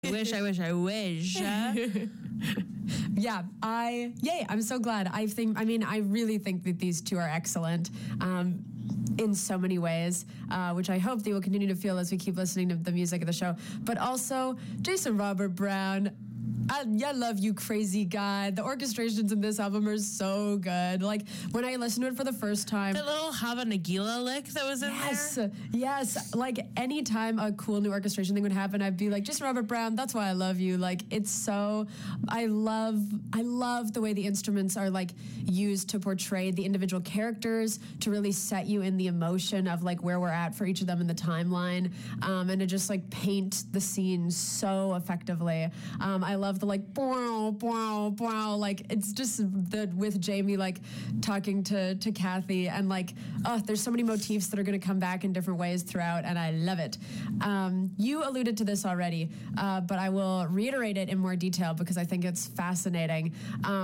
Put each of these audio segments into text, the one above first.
I wish. Yeah, I'm so glad. I really think that these two are excellent in so many ways, which I hope they will continue to feel as we keep listening to the music of the show. But also, Jason Robert Brown, I love you, crazy guy. The orchestrations in this album are so good. Like, when I listened to it for the first time... The little Hava Nagila lick that was in there? Yes. Like, anytime a cool new orchestration thing would happen, I'd be like, Jason Robert Brown, that's why I love you. Like, it's so... I love the way the instruments are, like, used to portray the individual characters, to really set you in the emotion of, like, where we're at for each of them in the timeline, and to just, like, paint the scene so effectively. I love the like, bow, bow, bow, like, it's just with Jamie, like, talking to Kathy, and like, there's so many motifs that are going to come back in different ways throughout, and I love it. You alluded to this already, but I will reiterate it in more detail because I think it's fascinating.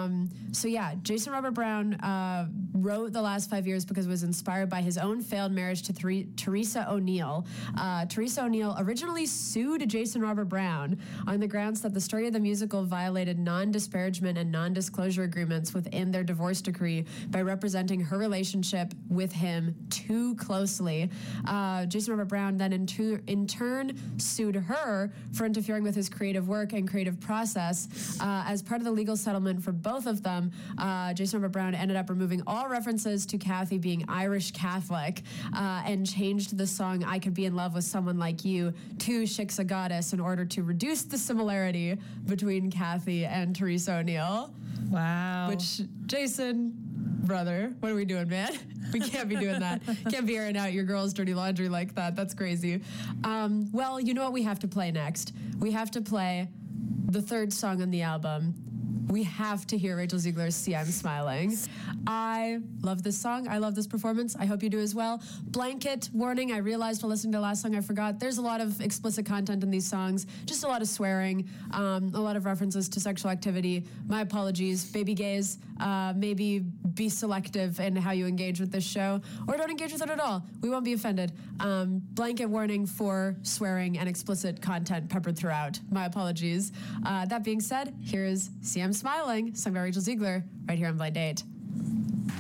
Jason Robert Brown wrote The Last 5 Years because it was inspired by his own failed marriage to Teresa O'Neill. Teresa O'Neill originally sued Jason Robert Brown on the grounds that the story of the musical violated non-disparagement and non-disclosure agreements within their divorce decree by representing her relationship with him too closely. Jason Robert Brown then in turn sued her for interfering with his creative work and creative process. As part of the legal settlement for both of them, Jason Robert Brown ended up removing all references to Kathy being Irish Catholic and changed the song I Could Be in Love with Someone Like You to Shiksa Goddess in order to reduce the similarity between Kathy and Teresa O'Neill. Wow. Which, Jason, brother, what are we doing, man? We can't be doing that. Can't be airing out your girl's dirty laundry like that. That's crazy. Well, you know what we have to play next? We have to play the third song on the album. We have to hear Rachel Ziegler's See I'm Smiling. I love this song. I love this performance. I hope you do as well. Blanket warning, I realized while listening to the last song, I forgot. There's a lot of explicit content in these songs. Just a lot of swearing, a lot of references to sexual activity. My apologies. Baby gays, maybe be selective in how you engage with this show, or don't engage with it at all. We won't be offended. Blanket warning for swearing and explicit content peppered throughout. My apologies. That being said, here is See I'm Smiling, sung by Rachel Ziegler, right here on Blind Date.